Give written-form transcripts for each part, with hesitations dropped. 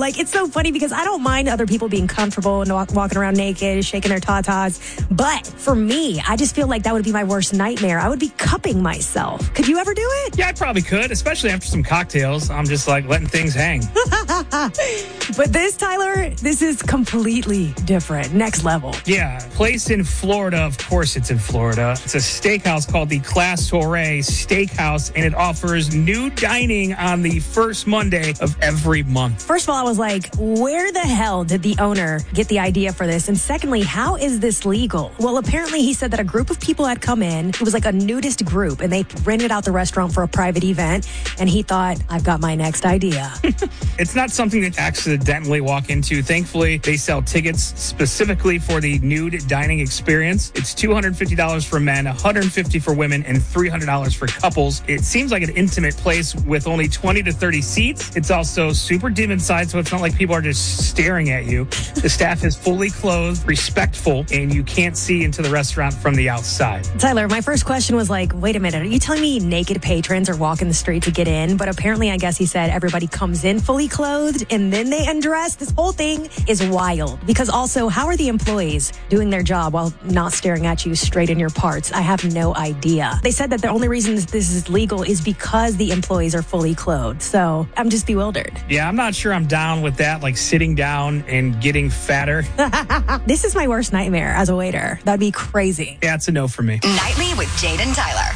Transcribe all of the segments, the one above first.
Like, it's so funny because I don't mind other people being comfortable and walking around naked, shaking their tatas. But for me, I just feel like that would be my worst nightmare. I would be cupping myself. Could you ever do it? Yeah, I probably could, especially after some cocktails. I'm just like letting things hang. But this, Tyler, this is completely different. Next level. Yeah, place in Florida. Of course it's in Florida. It's a steakhouse called the Class Soiree Steakhouse, and it offers nude dining on the first Monday of every month. First of all, I was like, where the hell did the owner get the idea for this? And secondly, how is this legal? Well, apparently he said that a group of people had come in. It was like a nudist group, and they rented out the restaurant for a private event. And he thought, I've got my next idea. It's not something to accidentally walk into. Thankfully, they sell tickets specifically for the nude dining experience. It's $250 for men, $150 for women, and $300 for couples. It seems like an intimate place with only 20 to 30 seats. It's also super dim inside, so it's not like people are just staring at you. The staff is fully clothed, respectful, and you can't see into the restaurant from the outside. Tyler, my first question was like, wait a minute, are you telling me naked patrons are walking the street to get in? But apparently, I guess he said everybody comes in fully clothed and then they undress. This whole thing is wild. Because also, how are the employees doing their job while not staring at you straight in your parts? I have no idea. They said that the only reason this is legal is because the employees are fully clothed. So I'm just bewildered. Yeah, I'm not sure I'm down with that, like sitting down and getting fatter. This is my worst nightmare as a waiter. That'd be crazy. Yeah, it's a no for me. Nightly with Jade and Tyler.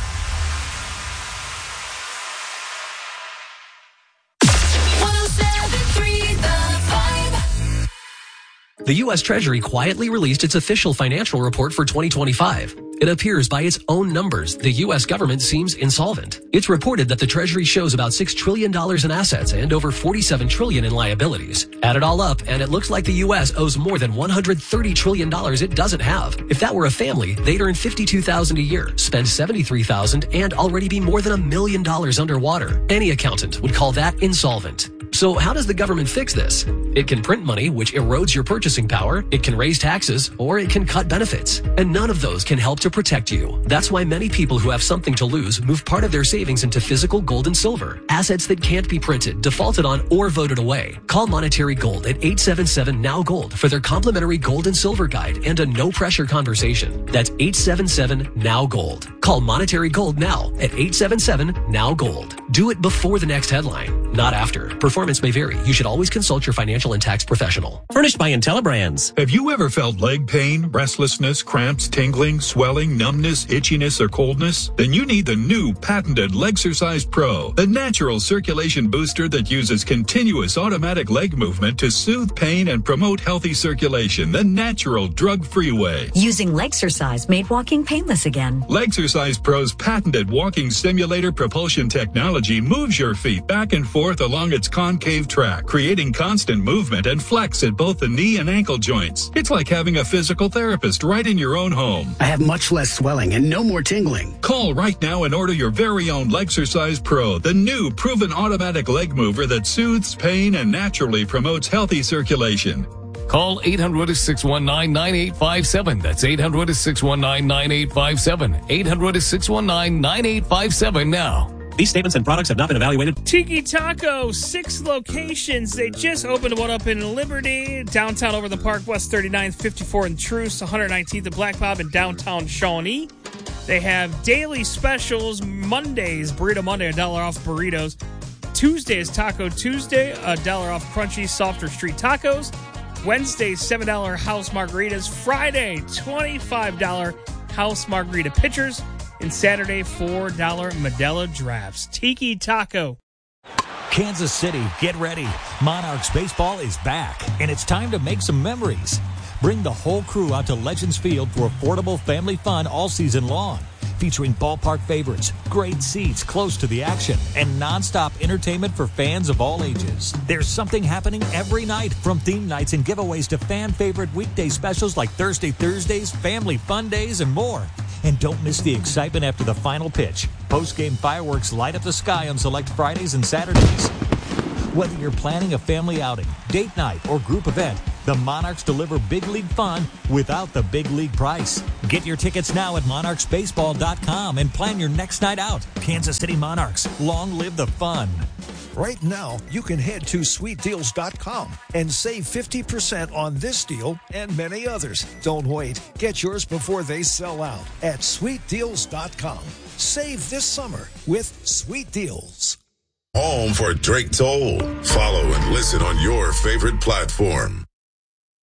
The U.S. Treasury quietly released its official financial report for 2025. It appears by its own numbers, the U.S. government seems insolvent. It's reported that the Treasury shows about $6 trillion in assets and over $47 trillion in liabilities. Add it all up, and it looks like the U.S. owes more than $130 trillion it doesn't have. If that were a family, they'd earn $52,000 a year, spend $73,000, and already be more than $1 million underwater. Any accountant would call that insolvent. So how does the government fix this? It can print money, which erodes your purchasing power. It can raise taxes, or it can cut benefits. And none of those can help to protect you. That's why many people who have something to lose move part of their savings into physical gold and silver, assets that can't be printed, defaulted on, or voted away. Call Monetary Gold at 877-NOW-GOLD for their complimentary gold and silver guide and a no-pressure conversation. That's 877-NOW-GOLD. Call Monetary Gold now at 877-NOW-GOLD. Do it before the next headline, not after. Performance may vary. You should always consult your financial and tax professional. Furnished by IntelliBrands. Have you ever felt leg pain, restlessness, cramps, tingling, swelling, numbness, itchiness, or coldness? Then you need the new patented Legsercise Pro, the natural circulation booster that uses continuous automatic leg movement to soothe pain and promote healthy circulation the natural, drug-free way. Using Legsercise made walking painless again. Legsercise Pro's patented walking stimulator propulsion technology moves your feet back and forth along its concave track, creating constant movement and flex at both the knee and ankle joints. It's like having a physical therapist right in your own home. I have much less swelling and no more tingling. Call right now and order your very own Legsercise Pro, the new proven automatic leg mover that soothes pain and naturally promotes healthy circulation. Call 800-619-9857. That's 800-619-9857. 800-619-9857 now. These statements and products have not been evaluated. Tiki Taco, 6 locations. They just opened one up in Liberty, downtown over the park, West 39th, 54 in Truce, 119th at Black Bob in downtown Shawnee. They have daily specials. Mondays, Burrito Monday, $1 off burritos. Tuesday is Taco Tuesday, $1 off crunchy, softer street tacos. Wednesday, $7 house margaritas. Friday, $25 house margarita pitchers. And Saturday, $4 Modelo drafts. Tiki Taco. Kansas City, get ready. Monarchs baseball is back, and it's time to make some memories. Bring the whole crew out to Legends Field for affordable family fun all season long, featuring ballpark favorites, great seats close to the action, and nonstop entertainment for fans of all ages. There's something happening every night, from theme nights and giveaways to fan favorite weekday specials like Thursday Thursdays, Family Fun Days, and more. And don't miss the excitement after the final pitch. Post-game fireworks light up the sky on select Fridays and Saturdays. Whether you're planning a family outing, date night, or group event, the Monarchs deliver big league fun without the big league price. Get your tickets now at monarchsbaseball.com and plan your next night out. Kansas City Monarchs, long live the fun. Right now, you can head to sweetdeals.com and save 50% on this deal and many others. Don't wait. Get yours before they sell out at sweetdeals.com. Save this summer with Sweet Deals. Home for Drake Toll. Follow and listen on your favorite platform.